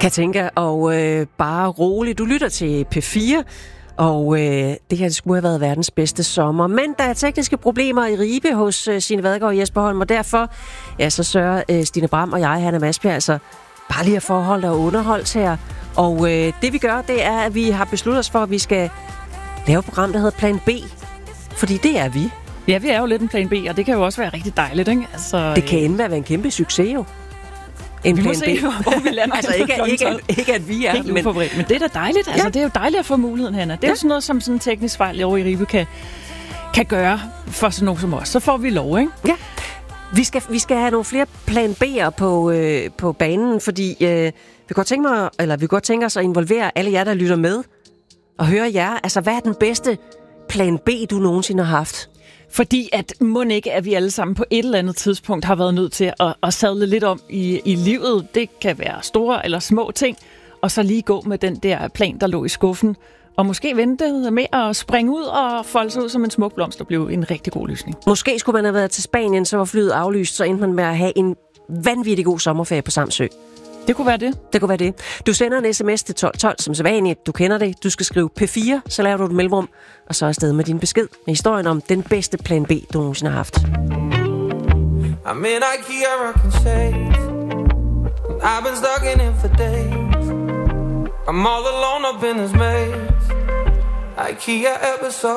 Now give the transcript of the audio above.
Katinka, og bare rolig. Du lytter til P4, og det her skulle have været verdens bedste sommer. Men der er tekniske problemer i Ribe hos Signe Vadgaard og Jesper Holm, og derfor så sørger Stine Bram og jeg, Hanna Masbjerg, altså bare lige at forholde og underholdt her. Og det vi gør, det er, at vi har besluttet os for, at vi skal lave et program, der hedder Plan B. Fordi det er vi. Ja, vi er jo lidt en Plan B, og det kan jo også være rigtig dejligt, ikke? Altså, det kan ende med at være en kæmpe succes jo. Vi må se, hvor vi lander. Altså ikke at vi er. Helt uforberedt. Men det er da dejligt. Altså, det er jo dejligt at få muligheden, Hanna. Det er jo sådan noget, som sådan en teknisk fejl over i Ribe kan gøre for sådan nogen som os. Så får vi lov, ikke? Ja. Vi skal have nogle flere plan B'er på banen, fordi vi kan godt tænke os at involvere alle jer, der lytter med, og høre jer. Altså, hvad er den bedste plan B, du nogensinde har haft? Fordi at mon ikke, at vi alle sammen på et eller andet tidspunkt har været nødt til at sadle lidt om i livet. Det kan være store eller små ting, og så lige gå med den der plan, der lå i skuffen, og måske vente med at springe ud og folde sig ud som en smuk blomst, der blev en rigtig god løsning. Måske skulle man have været til Spanien, så var flyet aflyst, så endte man med at have en vanvittig god sommerferie på Samsø. Det kunne være det. Det kunne være det. Du sender en sms til 1212, som sædvanligt. Du kender det. Du skal skrive P4, så laver du et mellemrum, og så afsted med din besked med historien om den bedste plan B, du nogensinde har haft. I'm in IKEA rocking shades. I've been stuck in it for days. I'm all alone up in this maze. IKEA episode.